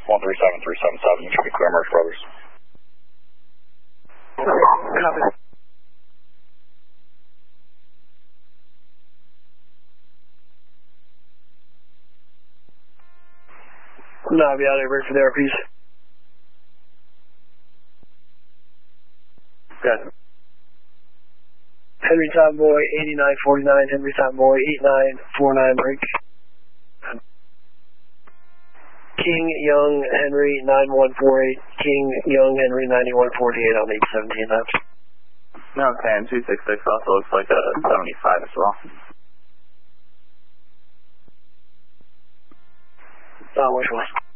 137377, you should be clear, Merge Brothers. Copy. Navi out there, ready for the RPs. Good. Henry Top Boy 8949, Henry Top Boy 8949 break. King Young Henry 9148, King Young Henry 9148 on 817 left. Okay, and 266 also looks like a 75 as well. Which one?